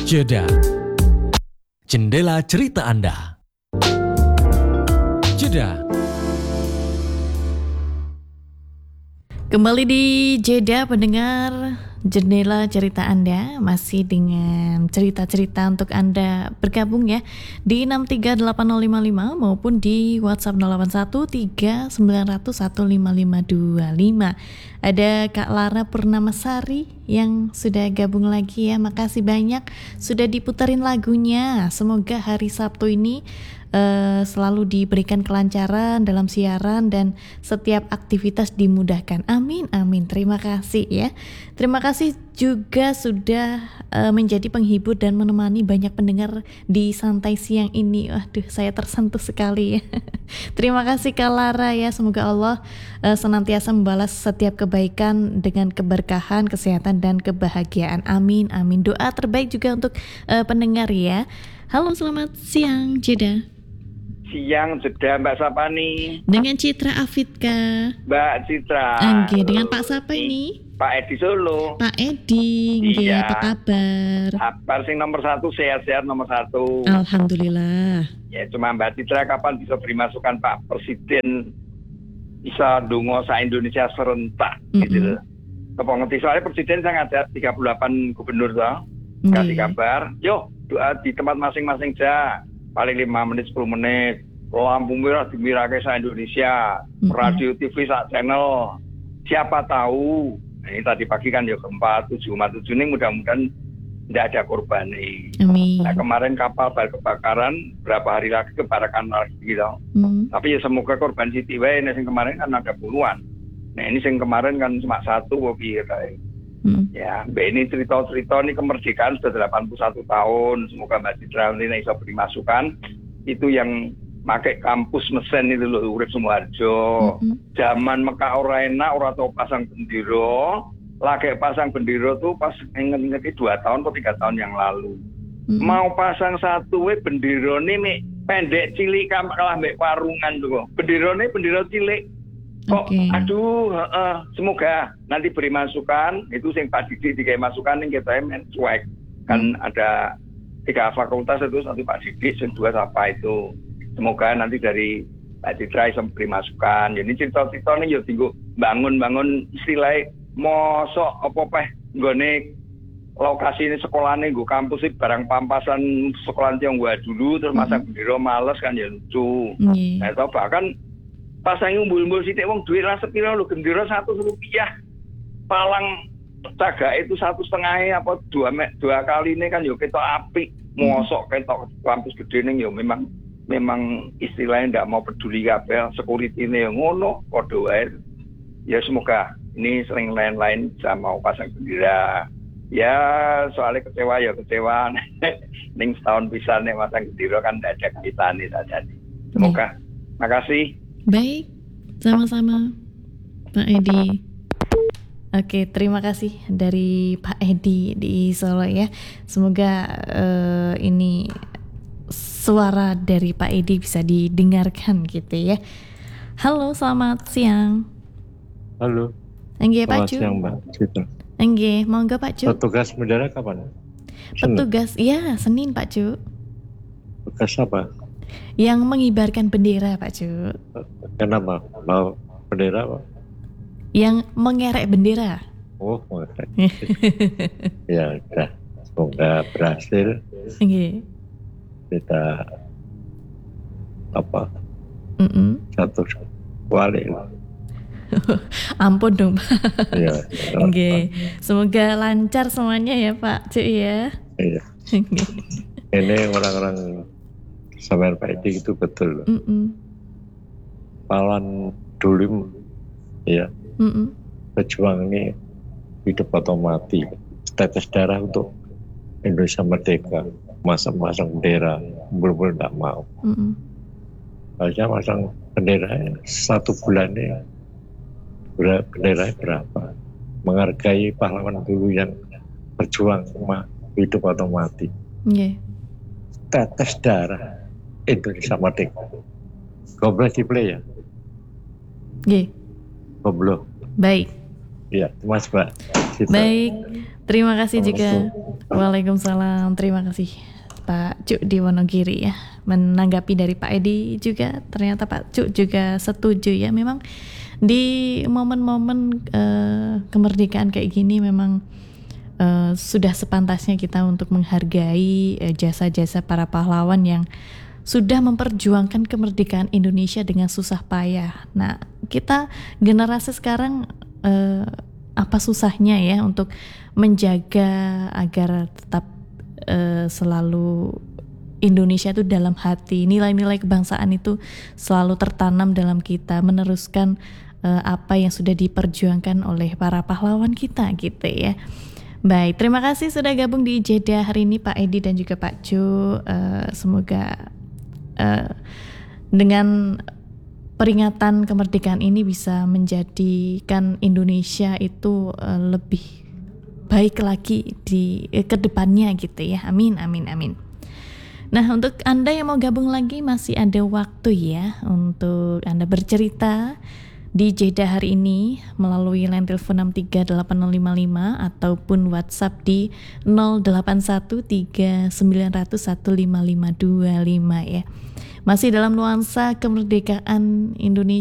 Jeda. Jendela cerita Anda. Jeda. Kembali di Jeda pendengar Jendela cerita Anda, masih dengan cerita-cerita untuk Anda bergabung ya di 6380555 maupun di WhatsApp 081390015525. Ada Kak Lara Purnamasari yang sudah gabung lagi ya. Makasih banyak sudah diputarin lagunya. Semoga hari Sabtu ini selalu diberikan kelancaran dalam siaran dan setiap aktivitas dimudahkan. Amin, amin. Terima kasih ya. Terima kasih juga sudah menjadi penghibur dan menemani banyak pendengar di santai siang ini. Waduh, saya tersentuh sekali ya. Terima kasih Kak Lara ya. Semoga Allah senantiasa membalas setiap kebaikan dengan keberkahan, kesehatan dan kebahagiaan. Amin, amin. Doa terbaik juga untuk pendengar ya. Halo, selamat siang Jeda. Siang Jeda, Mbak Sapani. Dengan Citra Afidka. Mbak Citra. Oke, dengan Pak siapa ini? Pak Edi Solo. Pak Edi, Iya. apa kabar? Kabar sing nomor 1, sehat-sehat nomor 1. Alhamdulillah. Ya cuma Mbak Citra kapan bisa beri masukan Pak Presiden bisa ndonga sa Indonesia serentak gitu loh. Kepengerti soalnya Presiden saya ngajak 38 gubernur toh. Kasih kabar, yuk doa di tempat masing-masing aja. Paling 5 menit 10 menit. Lampu merah dimirake sa Indonesia. Radio TV sak channel. Siapa tahu. Ini tadi pagi kan ya gempa 7,7 ini mudah-mudahan tidak ada korban nih. Amin. Nah, kemarin kapal kebakaran berapa hari lagi kebakaran lagi gitu. Tapi ya semoga korban Siti wae sing kemarin kan ada puluhan. Nah ini yang kemarin kan cuma 1 piye kae. Ya, Mbak ini cerita-cerita ini kemerdekaan sudah 81 tahun. Semoga Mbak Citra ini bisa beri masukan. Itu yang pakai kampus mesin itu loh, Urip Sumoharjo. Zaman Mekah ora enak, ora tau pasang bendera. Lagi pasang bendera tuh pas inget-inget 2 tahun atau 3 tahun yang lalu. Mau pasang 1 bendera ini pendek cilik kalah mbek warungan tuh. Bendera ini bendera cilik. Kok aduh, semoga nanti beri masukan. Itu yang Pak Didik dikai masukan yang kita cuek. Kan ada 3 fakultas itu, 1 Pak Didik, yang 2 siapa itu. Semoga nanti dari Pak Citra bisa beri masukan. Jadi cerita-cerita ini ya tinggal bangun-bangun istilahnya mosok apa nggone lokasi ini sekolah ini gue kampus ini barang pampasan sekolah Tionghoa dulu terus masa bendera males kan ya lucu. Nah itu bahkan pasang umbul-umbul sitik wong duit lah sepira lho gendera 1 rupiah. Palang caga itu 1,5 apa 2 kali ini kan yo ketok apik. Mosok ketok kampus gede ning yo memang istilahnya ndak mau peduli kabeh security ini yang ngono padha wae. Ya semoga ini sering lain-lain bisa mau pasang bendera. Ya soalnya kecewa ya kecewa. Ning setahun bisa nih pasang bendera kan ndak ada kaitannya saja. Semoga. Makasih. Baik, sama-sama Pak Edi. Oke, terima kasih dari Pak Edi di Solo ya. Semoga ini suara dari Pak Edi bisa didengarkan gitu ya. Halo, selamat siang. Halo. Enggak Pak Cu. Selamat siang Mbak Citra. Enggak, mau enggak Pak Cu? Petugas bendera kapan? Petugas, iya Senin Pak Cu. Petugas apa? Yang mengibarkan bendera Pak Cu. Kenapa? Mau bendera apa? Yang mengerek bendera. Oh, mengerek. Ya udah. Semoga berhasil. Kita satu kuali. Ampun dong Pak. Iya. Semoga lancar semuanya ya Pak Cu ya. Iya. Ini orang-orang sampean Pak Edi itu betul. Pahlawan dulu ya. Pejuang ini hidup atau mati. Tetes darah untuk Indonesia merdeka. Masang bendera, betul-betul tidak mau. Harusnya masang bendera 1 bulannya. Bendera berapa? Menghargai pahlawan dulu yang berjuang hidup atau mati. Tetes darah Indonesia merdeka. Goblok di play ya? Goblok. Baik. Iya, Mas Mbak. Baik, Terima kasih juga. Waalaikumsalam. Terima kasih Pak Cuk di Wonogiri ya. Menanggapi dari Pak Edi juga, ternyata Pak Cuk juga setuju ya. Memang di momen-momen kemerdekaan kayak gini memang sudah sepantasnya kita untuk menghargai jasa-jasa para pahlawan yang sudah memperjuangkan kemerdekaan Indonesia dengan susah payah. Nah, kita generasi sekarang apa susahnya ya untuk menjaga agar tetap selalu Indonesia itu dalam hati, nilai-nilai kebangsaan itu selalu tertanam dalam kita, meneruskan apa yang sudah diperjuangkan oleh para pahlawan kita gitu ya. Baik, terima kasih sudah gabung di Jeddah hari ini Pak Edi dan juga Pak Cu. Semoga dengan peringatan kemerdekaan ini bisa menjadikan Indonesia itu lebih baik lagi di kedepannya gitu ya. Amin, amin, amin. Nah, untuk Anda yang mau gabung lagi masih ada waktu ya untuk Anda bercerita di Jeddah hari ini melalui line telepon 63855 ataupun WhatsApp di 081390155525 ya. Masih dalam nuansa kemerdekaan Indonesia.